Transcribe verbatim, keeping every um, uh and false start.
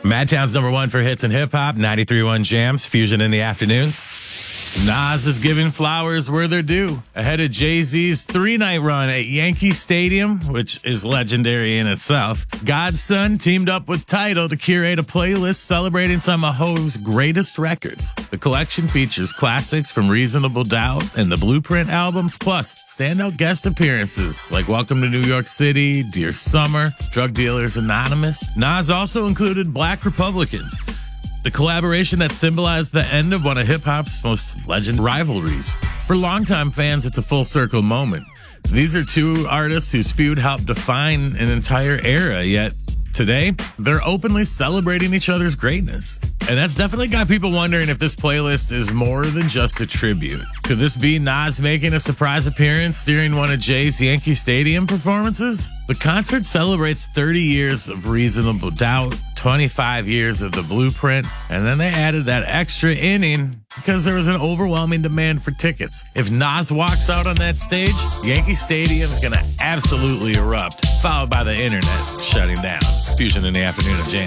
Madtown's number one for hits and hip hop, ninety-three point one Jams, Fusion in the afternoons. Nas is giving flowers where they're due. Ahead of Jay-Z's three-night run at Yankee Stadium, which is legendary in itself, Godson teamed up with Tidal to curate a playlist celebrating some of Ho's greatest records. The collection features classics from Reasonable Doubt and the Blueprint albums, plus standout guest appearances like Welcome to New York City, Dear Summer, Drug Dealers Anonymous. Nas also included Black Republicans, the collaboration that symbolized the end of one of hip-hop's most legend rivalries. For longtime fans, it's a full circle moment. These are two artists whose feud helped define an entire era, yet today, they're openly celebrating each other's greatness. And that's definitely got people wondering if this playlist is more than just a tribute. Could this be Nas making a surprise appearance during one of Jay's Yankee Stadium performances? The concert celebrates thirty years of Reasonable Doubt, twenty-five years of the Blueprint, and then they added that extra inning because there was an overwhelming demand for tickets. If Nas walks out on that stage, Yankee Stadium is going to absolutely erupt, followed by the internet shutting down. Fusion in the afternoon of Jam.